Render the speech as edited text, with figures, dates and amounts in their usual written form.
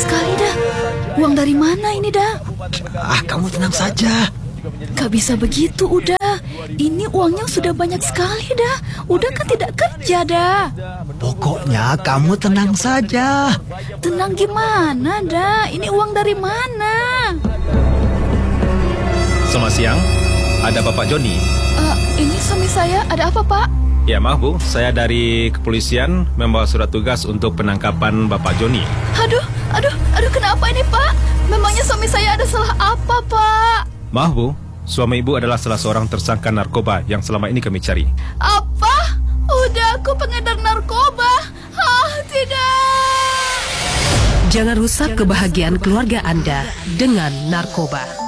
sekali dah. Uang dari mana ini dah? Kamu tenang saja. Gak bisa begitu udah. Ini uangnya sudah banyak sekali dah. Udah kan tidak kerja dah. Pokoknya kamu tenang saja. Tenang gimana dah? Ini uang dari mana? Selamat siang, ada Bapak Joni. Ini suami saya, ada apa Pak? Ya maaf Bu, saya dari kepolisian membawa surat tugas untuk penangkapan Bapak Joni. Aduh, kenapa ini Pak? Memangnya suami saya ada salah apa Pak? Maaf Bu, suami Ibu adalah salah seorang tersangka narkoba yang selama ini kami cari. Apa? Udah aku pengedar narkoba? Tidak! Jangan rusak kebahagiaan keluarga Anda dengan narkoba.